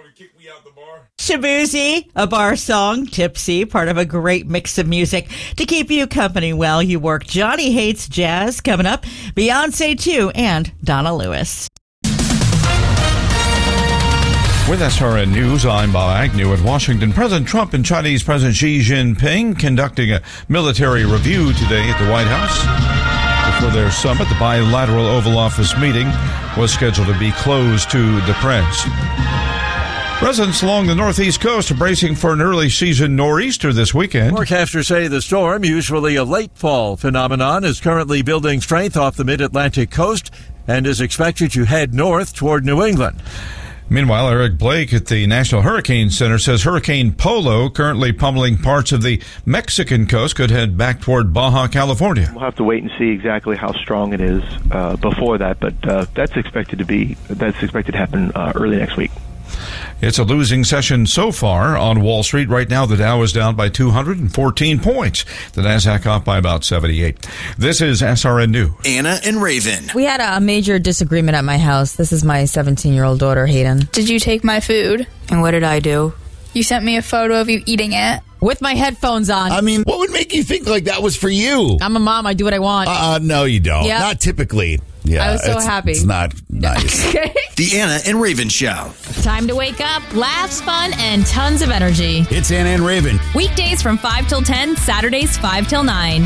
want to kick me out the bar? Shabuzi, a bar song, Tipsy, part of a great mix of music to keep you company while you work. Johnny Hates Jazz coming up, Beyonce too, and Donna Lewis. With SRN News, I'm Bob Agnew. At Washington, President Trump and Chinese President Xi Jinping conducting a military review today at the White House. Before their summit, the bilateral Oval Office meeting was scheduled to be closed to the press. Residents along the northeast coast are bracing for an early season nor'easter this weekend. Forecasters say the storm, usually a late fall phenomenon, is currently building strength off the mid-Atlantic coast and is expected to head north toward New England. Meanwhile, Eric Blake at the National Hurricane Center says Hurricane Polo, currently pummeling parts of the Mexican coast, could head back toward Baja California. We'll have to wait and see exactly how strong it is before that, but that's expected to happen early next week. It's a losing session so far on Wall Street. Right now, the Dow is down by 214 points. The Nasdaq up by about 78. This is SRN News. Anna and Raven. We had a major disagreement at my house. This is my 17-year-old daughter, Hayden. Did you take my food? And what did I do? You sent me a photo of you eating it. With my headphones on. I mean, what would make you think like that was for you? I'm a mom. I do what I want. No, you don't. Yep. Not typically. Yeah, I was so happy. It's not nice. Okay. The Anna and Raven Show. Time to wake up, laughs, fun, and tons of energy. It's Anna and Raven. Weekdays from 5 till 10, Saturdays 5 till 9.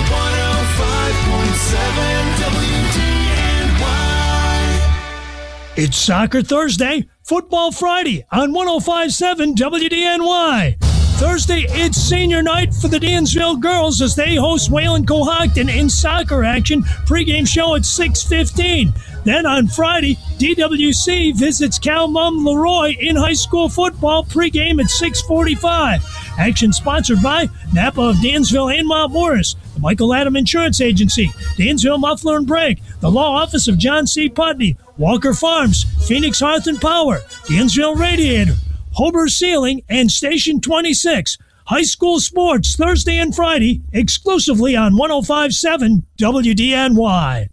105.7 WDNY. It's Soccer Thursday, Football Friday on 105.7 WDNY. Thursday, it's senior night for the Dansville girls as they host Wayland Cohocton in soccer action. Pre-game show at 6:15. Then on Friday, DWC visits Calmum Leroy in high school football. Pre-game at 6:45. Action sponsored by Napa of Dansville and Mount Morris, the Michael Adam Insurance Agency, Dansville Muffler and Brake, the Law Office of John C. Putney, Walker Farms, Phoenix Hearth and Power, Dansville Radiator, Hober Ceiling, and Station 26. High school sports Thursday and Friday, exclusively on 105.7 WDNY.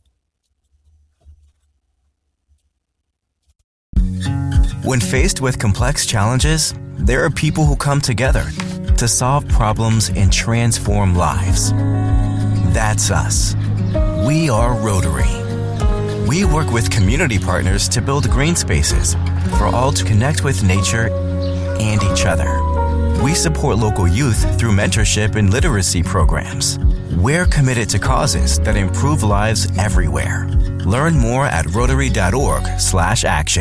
When faced with complex challenges, there are people who come together to solve problems and transform lives. That's us. We are Rotary. We work with community partners to build green spaces for all to connect with nature and each other. We support local youth through mentorship and literacy programs. We're committed to causes that improve lives everywhere. Learn more at Rotary.org/action.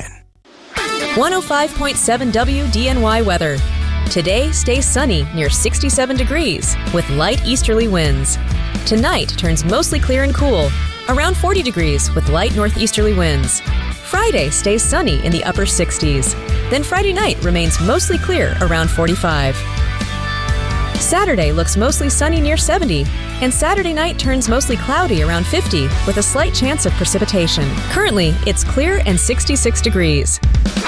105.7 WDNY weather. Today stays sunny near 67 degrees with light easterly winds. Tonight turns mostly clear and cool, around 40 degrees with light northeasterly winds. Friday stays sunny in the upper 60s. Then Friday night remains mostly clear around 45. Saturday looks mostly sunny near 70, and Saturday night turns mostly cloudy around 50 with a slight chance of precipitation. Currently, it's clear and 66 degrees.